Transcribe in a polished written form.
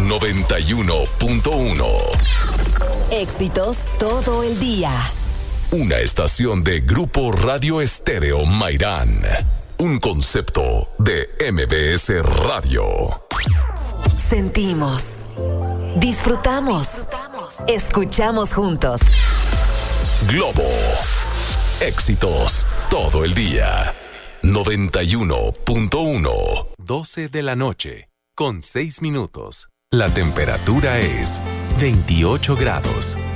91.1. Éxitos todo el día. Una estación de Grupo Radio Estéreo Mairán. Un concepto de MBS Radio. Sentimos, disfrutamos, escuchamos juntos. Globo. Éxitos todo el día. 91.1. 12 de la noche, con 6 minutos. La temperatura es 28 grados.